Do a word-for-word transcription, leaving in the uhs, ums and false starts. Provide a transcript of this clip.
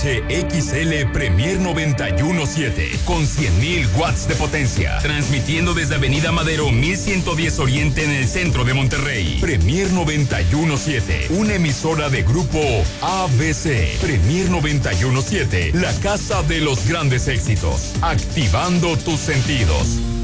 X L Premier noventa y uno punto siete con cien mil watts de potencia, transmitiendo desde Avenida Madero mil ciento diez Oriente en el centro de Monterrey. Premier noventa y uno punto siete, una emisora de grupo A B C. Premier noventa y uno punto siete, la casa de los grandes éxitos, activando tus sentidos.